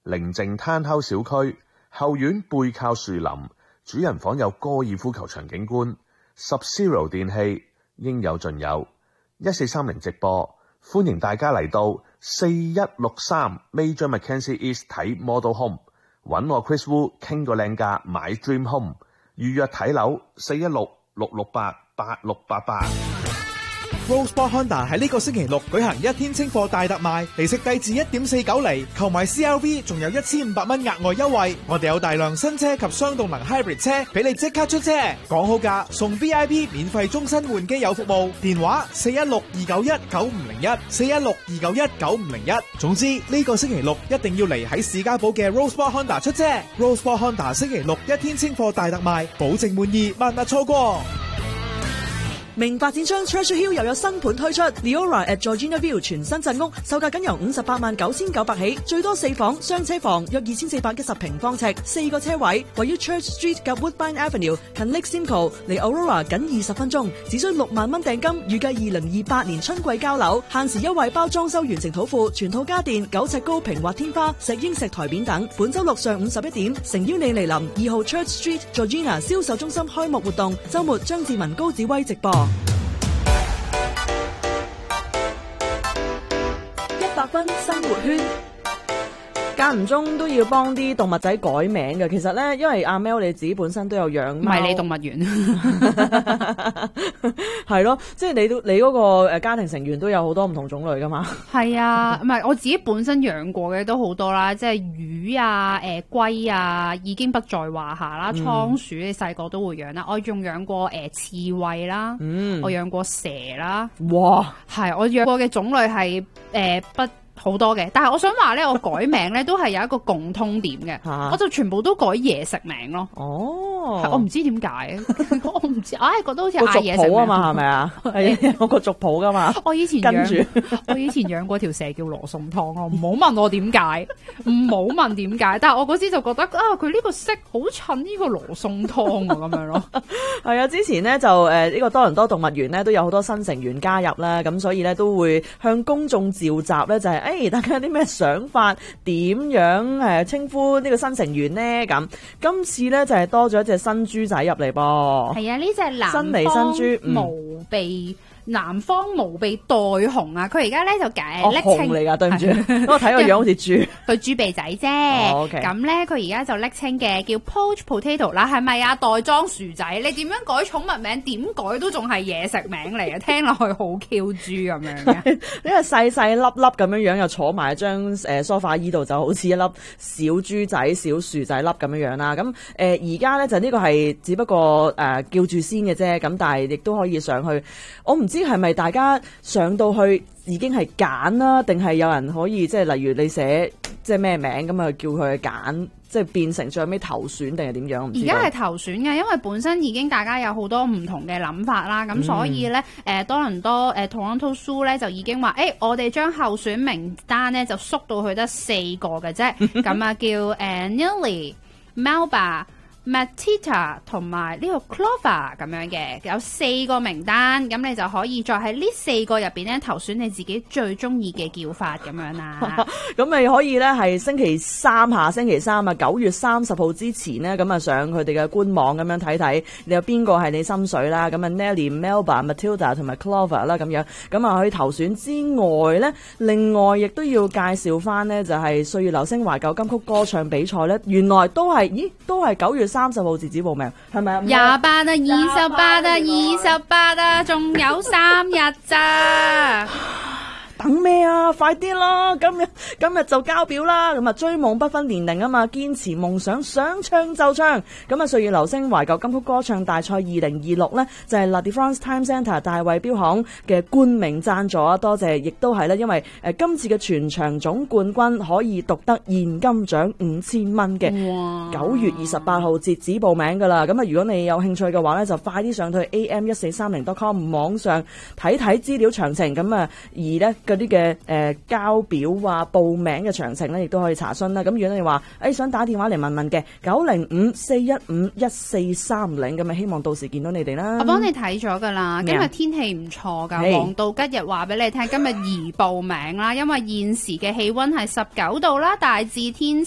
寧靜攤口小區，後院背靠樹林，主人房有高爾夫球場景觀。Sub-Zero 電器應有盡有。1430直播，歡迎大家嚟到4163 Major Mackenzie East 睇 Model Home， 揾我 Chris Wu 傾個靚價買 Dream Home， 預約睇樓 416-668-8688。Roadsport Honda 喺呢個星期六舉行一天清貨大特賣，利息低至 1.49 厘，購買 CRV 仲有1500蚊額外優惠。我哋有大量新車及雙動能 Hybrid 車俾你即刻出車，講好價送 VIP 免費終身換機油服務，電話416-291-9501 416-291-9501。總之呢個星期六一定要嚟喺士嘉堡嘅 Roadsport Honda 出車。Roadsport Honda 星期六一天清貨大特賣，保證滿意，萬勿錯過。 明發展商 Treasure Hill 又有新盤推出 Leora at Georgina View 全新鎮屋，售價僅由589900起，最多4房雙車房，約2410平方尺，4個車位，位於 Church Street 及 Woodbine Avenue， 近 Lake Simcoe， 離 Aurora 僅20分鐘，只需6萬蚊訂金，預計2028年春季交樓，限時優惠包裝修完成土庫，全套家電9尺高平滑天花、石英石台面等。本周六上午11點，誠邀你嚟臨2號 Church Street Georgina 銷售中心開幕活動，周末張志文高子威直播。100分生活圈，間唔中都要幫啲動物仔改名嘅。其實咧，因為阿 Mel 你自己本身都有養貓， 迷你動物園係咯，即係你嗰個家庭成員都有好多唔同種類噶嘛。 係啊，唔係我自己本身養過嘅都好多啦，即係魚啊、龜啊，已經不在話下啦。倉鼠你細個都會養啦，我仲養過刺蝟啦，我養過蛇啦。哇，係我養過嘅種類係不好多嘅，但係我想話咧，我改名咧都係有一個共通點嘅，我就全部都改嘢食名咯。哦，我唔知點解，我唔知，我係覺得好似嗌嘢食名啊嘛，係咪啊？係有個族譜噶嘛。我以前養過條蛇叫羅宋湯，我唔好問我點解，唔好問點解，但係我嗰時就覺得啊，佢呢個色好襯呢個羅宋湯啊咁樣咯。係啊，之前咧就呢個多倫多動物園咧都有好多新成員加入啦，咁所以咧都會向公眾召集咧就係大家有啲咩想法？點樣稱呼呢個新成員呢？咁今次咧就係多咗一隻新豬仔入嚟噃。係啊，呢隻新嚟新豬無鼻。南方無鼻袋熊啊，佢而家咧就搦稱嚟噶，對唔住，我睇個樣好似豬，佢豬鼻仔啫。咁咧佢而家就搦稱嘅叫 poached potato 啦，係咪啊？袋裝薯仔，你點樣改寵物名？點改都仲係嘢食名嚟嘅，聽落去好 Q 豬咁樣嘅。呢個細細粒粒咁樣樣，又坐埋張梳化椅度，就好似一粒小豬仔、小薯仔粒咁樣樣啦。咁而家咧就呢個係只不過叫住先嘅啫，咁但係亦都可以上去。我唔知係咪大家上到去已經係揀啦，定係有人可以即係例如你寫即係咩名咁啊，叫佢去揀，即係變成最後尾投選定係點樣？而家係投選嘅，因為本身已經大家有好多唔同嘅諗法啦，咁所以咧多倫多Toronto Zoo 咧就已經話我哋將候選名單咧就縮到去得4個嘅啫，咁啊叫Nili、Melba、Matita 同埋呢個 Clover 咁樣嘅，有4個名單，咁你就可以再喺呢4個入邊咧投選你自己最中意嘅叫法咁樣啦。咁你可以咧係星期三啊9月30號之前咧，咁啊上佢哋嘅官網咁樣睇睇，你有邊個係你心水啦？咁啊 Nelly、Melba、Matilda 同埋 Clover 啦咁樣，咁啊可以投選之外咧，另外亦都要介紹翻呢，就係歲月流星懷舊金曲歌唱比賽咧，原來都係9月30號截止報名，係咪啊？28啊，仲有3日咋？等咩啊？快啲啦！今日就交表啦！咁啊，追夢不分年齡啊嘛，堅持夢想，想唱就唱。咁啊，歲月流星懷舊金曲歌唱大賽2026呢，就係 La Defense Time Centre 大衛標行嘅冠名贊助啊！多謝，亦都係咧，因為今次嘅全場總冠軍可以獨得現金獎5000蚊嘅。9月28號截止報名噶啦。咁啊，如果你有興趣嘅話呢，就快啲上去 am1430.com 網上睇睇資料詳情。咁啊，而呢嗰啲嘅交表啊、報名嘅詳情咧，亦都可以查詢啦。咁如果你話想打電話嚟問問嘅，905-415-1430，咁啊希望到時見到你哋啦。我幫你睇咗噶啦，今日天氣唔錯噶，黃道吉日話俾你聽，今日宜報名啦，因為現時嘅氣溫係19度啦，大致天